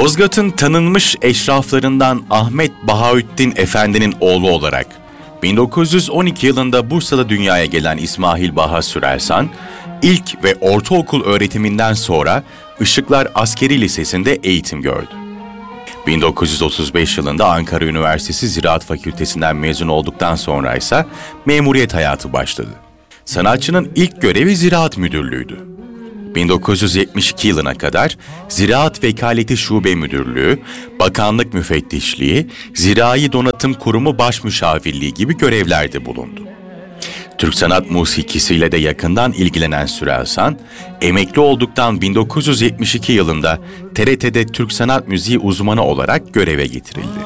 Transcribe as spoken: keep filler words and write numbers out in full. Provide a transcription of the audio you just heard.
Yozgat'ın tanınmış eşraflarından Ahmet Bahaüddin Efendi'nin oğlu olarak bin dokuz yüz on iki yılında Bursa'da dünyaya gelen İsmail Baha Sürelsan, ilk ve ortaokul öğretiminden sonra Işıklar Askeri Lisesi'nde eğitim gördü. bin dokuz yüz otuz beş yılında Ankara Üniversitesi Ziraat Fakültesinden mezun olduktan sonra ise memuriyet hayatı başladı. Sanatçının ilk görevi Ziraat Müdürlüğü'ydü. bin dokuz yüz yetmiş iki yılına kadar Ziraat Vekaleti Şube Müdürlüğü, Bakanlık Müfettişliği, Zirai Donatım Kurumu Başmüşavirliği gibi görevlerde bulundu. Türk sanat musikisiyle de yakından ilgilenen Sürelsan, emekli olduktan bin dokuz yüz yetmiş iki yılında T R T'de Türk Sanat Müziği uzmanı olarak göreve getirildi.